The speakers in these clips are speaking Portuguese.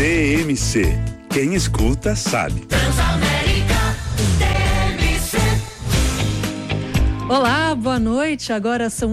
DMC. Quem escuta sabe. Transamérica DMC. Olá, boa noite. Agora são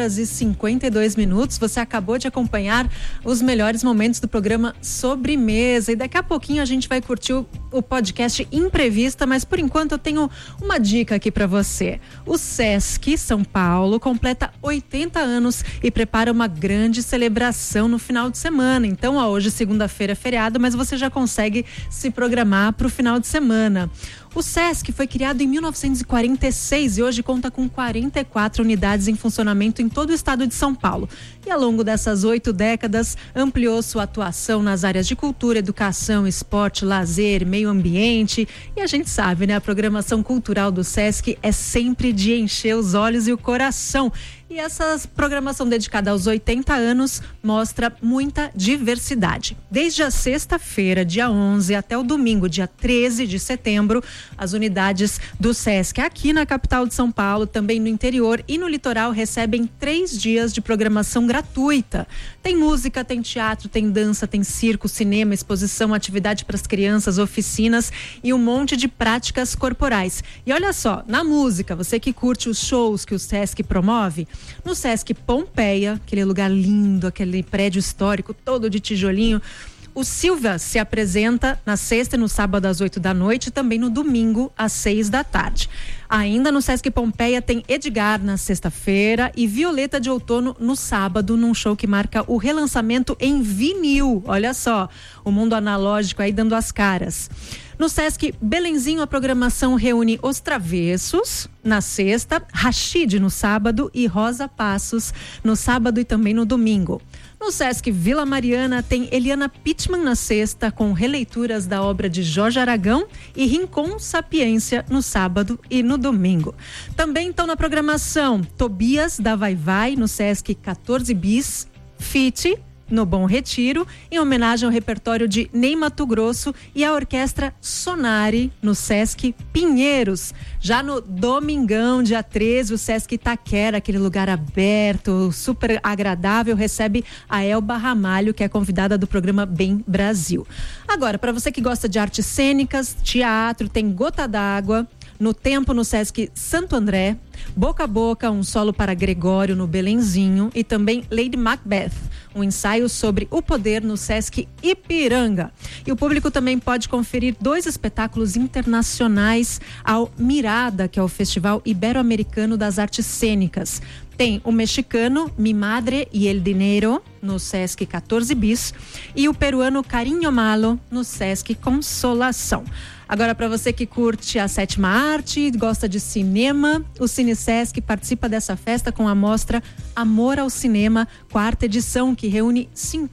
8h52. Você acabou de acompanhar os melhores momentos do programa Sobremesa. E daqui a pouquinho a gente vai curtir o podcast Imprevista, mas por enquanto eu tenho uma dica aqui para você. O Sesc São Paulo completa 80 anos e prepara uma grande celebração no final de semana. Então, hoje, segunda-feira, é feriado, mas você já consegue se programar para o final de semana. O Sesc foi criado em 1946 e hoje conta com 44 unidades em funcionamento em todo o estado de São Paulo. E ao longo dessas 8 décadas, ampliou sua atuação nas áreas de cultura, educação, esporte, lazer, meio ambiente. E a gente sabe, né? A programação cultural do Sesc é sempre de encher os olhos e o coração. E essa programação dedicada aos 80 anos mostra muita diversidade. Desde a sexta-feira, dia 11, até o domingo, dia 13 de setembro, as unidades do Sesc aqui na capital de São Paulo, também no interior e no litoral, recebem 3 dias de programação gratuita. Tem música, tem teatro, tem dança, tem circo, cinema, exposição, atividade para as crianças, oficinas e um monte de práticas corporais. E olha só, na música, você que curte os shows que o Sesc promove, no Sesc Pompeia, aquele lugar lindo, aquele prédio histórico todo de tijolinho, o Silva se apresenta na sexta e no sábado às 8 da noite e também no domingo às 6 da tarde. Ainda no Sesc Pompeia tem Edgar na sexta-feira e Violeta de Outono no sábado, num show que marca o relançamento em vinil. Olha só, o mundo analógico aí dando as caras. No Sesc Belenzinho, a programação reúne Os Travessos na sexta, Rashid no sábado e Rosa Passos no sábado e também no domingo. No Sesc Vila Mariana tem Eliana Pittman na sexta, com releituras da obra de Jorge Aragão, e Rincon Sapiência no sábado e no domingo. Também estão na programação Tobias da Vai Vai no Sesc 14 Bis, Fit no Bom Retiro, em homenagem ao repertório de Ney Matogrosso, e a orquestra Sonari no Sesc Pinheiros. Já no domingão, dia 13, o Sesc Itaquera, aquele lugar aberto, super agradável, recebe a Elba Ramalho, que é convidada do programa Bem Brasil. Agora, para você que gosta de artes cênicas, teatro, tem Gota d'Água no Tempo, no Sesc Santo André, Boca a Boca, um solo para Gregório no Belenzinho, e também Lady Macbeth, um ensaio sobre o poder no Sesc Ipiranga. E o público também pode conferir 2 espetáculos internacionais ao Mirada, que é o Festival Ibero-Americano das Artes Cênicas. Tem o mexicano Mi Madre y el Dinero no Sesc 14 Bis e o peruano Cariño Malo no Sesc Consolação. Agora, para você que curte a 7ª arte, gosta de cinema, o Cine Sesc participa dessa festa com a mostra Amor ao Cinema, 4ª edição, que reúne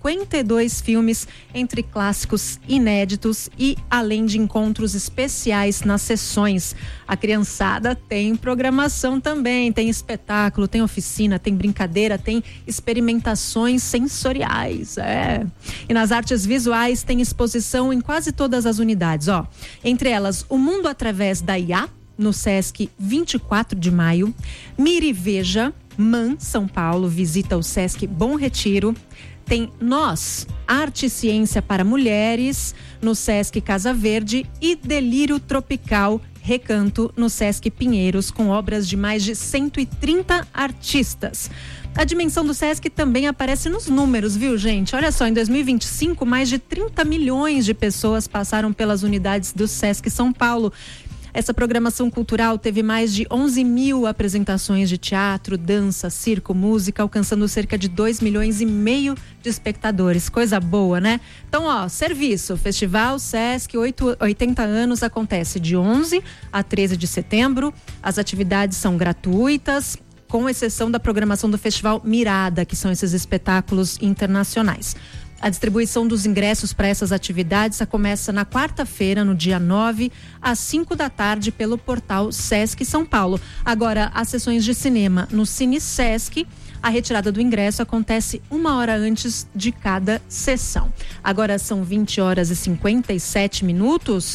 52 filmes entre clássicos inéditos e além de encontros especiais nas sessões. A criançada tem programação também, tem espetáculo, tem oficina, tem brincadeira, tem experimentações sensoriais. E nas artes visuais tem exposição em quase todas as unidades, ó. Entre elas, O Mundo Através da IA, no Sesc 24 de maio. Mire Veja, MAN, São Paulo, visita o Sesc Bom Retiro. Tem Nós, Arte e Ciência para Mulheres, no Sesc Casa Verde. E Delírio Tropical, Recanto, no Sesc Pinheiros, com obras de mais de 130 artistas. A dimensão do Sesc também aparece nos números, viu, gente? Olha só, em 2025, mais de 30 milhões de pessoas passaram pelas unidades do Sesc São Paulo. Essa programação cultural teve mais de 11 mil apresentações de teatro, dança, circo, música, alcançando cerca de 2,5 milhões de espectadores. Coisa boa, né? Então, ó, serviço, Festival Sesc 80 anos acontece de 11 a 13 de setembro. As atividades são gratuitas, com exceção da programação do Festival Mirada, que são esses espetáculos internacionais. A distribuição dos ingressos para essas atividades começa na quarta-feira, no dia 9, às 5 da tarde, pelo portal Sesc São Paulo. Agora, as sessões de cinema no Cine Sesc, a retirada do ingresso acontece 1 hora antes de cada sessão. Agora são 20h57.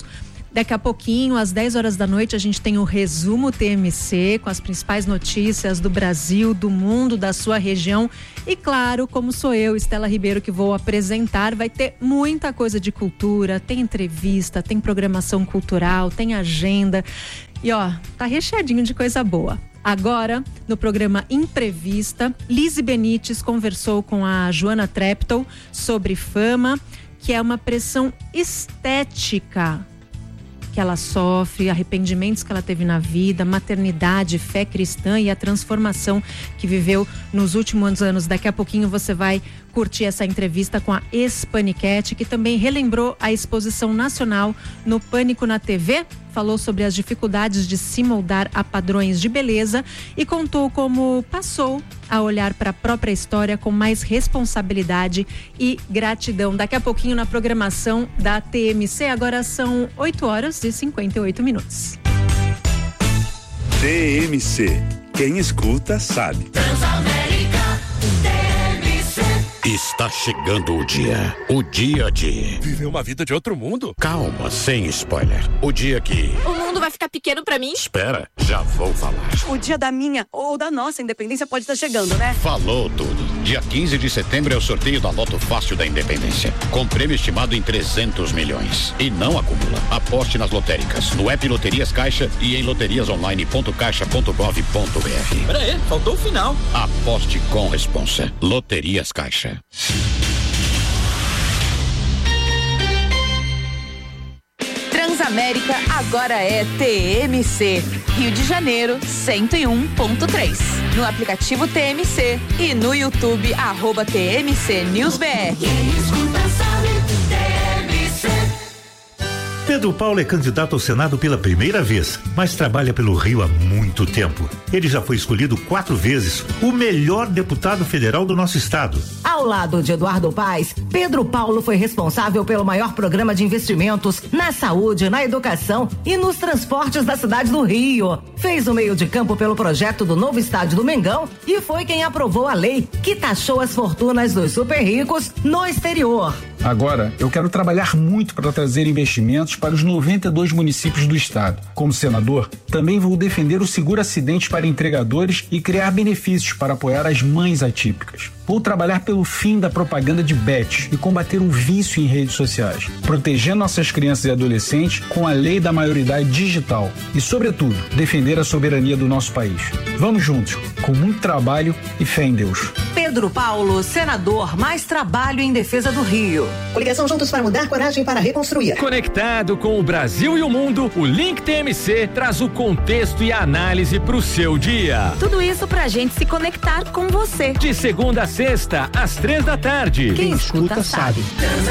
Daqui a pouquinho, às 10 horas da noite, a gente tem o Resumo TMC, com as principais notícias do Brasil, do mundo, da sua região. E claro, como sou eu, Estela Ribeiro, que vou apresentar, vai ter muita coisa de cultura, tem entrevista, tem programação cultural, tem agenda. E ó, tá recheadinho de coisa boa. Agora, no programa Imprevista, Lise Benites conversou com a Joana Treptow sobre fama, que é uma pressão estética que ela sofre, arrependimentos que ela teve na vida, maternidade, fé cristã e a transformação que viveu nos últimos anos. Daqui a pouquinho você vai curtir essa entrevista com a ex-Paniquete, que também relembrou a exposição nacional no Pânico na TV, falou sobre as dificuldades de se moldar a padrões de beleza e contou como passou a olhar para a própria história com mais responsabilidade e gratidão. Daqui a pouquinho na programação da TMC, agora são 8h58. TMC. Quem escuta sabe. Transamérica TMC. Está chegando o dia de viver uma vida de outro mundo. Calma, sem spoiler. O dia que o mundo vai ficar pequeno pra mim? Espera, já vou falar. O dia da minha ou da nossa independência pode estar chegando, né? Falou tudo. Dia 15 de setembro é o sorteio da Loto Fácil da Independência, com prêmio estimado em 300 milhões. E não acumula. Aposte nas lotéricas, no app Loterias Caixa e em loteriasonline.caixa.gov.br. Pera aí, faltou o final. Aposte com responsa. Loterias Caixa. Transamérica agora é TMC, Rio de Janeiro 101.3. No aplicativo TMC e no YouTube @TMC NewsBR. Quem escuta sabe, TMC. Pedro Paulo é candidato ao Senado pela primeira vez, mas trabalha pelo Rio há muito tempo. Ele já foi escolhido 4 vezes o melhor deputado federal do nosso estado. Ao lado de Eduardo Paes, Pedro Paulo foi responsável pelo maior programa de investimentos na saúde, na educação e nos transportes da cidade do Rio. Fez o meio de campo pelo projeto do novo estádio do Mengão e foi quem aprovou a lei que taxou as fortunas dos super ricos no exterior. Agora, eu quero trabalhar muito para trazer investimentos para os 92 municípios do estado. Como senador, também vou defender o seguro acidente para entregadores e criar benefícios para apoiar as mães atípicas. Vou trabalhar pelo fim da propaganda de bets e combater o vício em redes sociais, proteger nossas crianças e adolescentes com a lei da maioridade digital e, sobretudo, defender a soberania do nosso país. Vamos juntos, com muito trabalho e fé em Deus. Pedro Paulo, senador, mais trabalho em defesa do Rio. Coligação Juntos para Mudar, Coragem para Reconstruir. Conectado com o Brasil e o mundo, o Link TMC traz o contexto e a análise para o seu dia. Tudo isso pra gente se conectar com você. De segunda a sexta, às 3 da tarde. Quem escuta sabe.